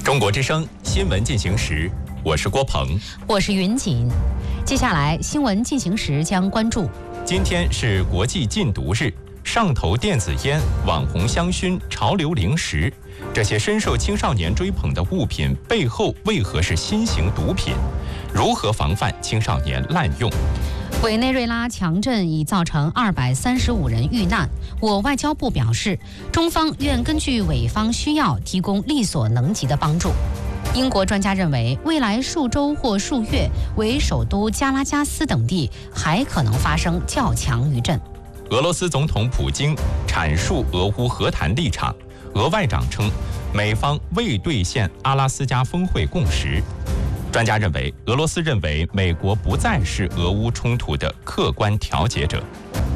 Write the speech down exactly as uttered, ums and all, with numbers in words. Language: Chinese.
中国之声新闻进行时，我是郭鹏， 我是云锦。接下来新闻进行时将关注： 今天是国际禁毒日，上头电子烟、网红香薰、潮流零食，这些深受青少年追捧的物品背后为何是新型毒品？如何防范青少年滥用？ 委内瑞拉强震已造成二百三十五人遇难。我外交部表示，中方愿根据委方需要提供力所能及的帮助。英国专家认为，未来数周或数月，为首都加拉加斯等地还可能发生较强余震。 俄罗斯总统普京阐述俄乌和谈立场，俄外长称，美方未兑现阿拉斯加峰会共识。专家认为，俄罗斯认为美国不再是俄乌冲突的客观调解者。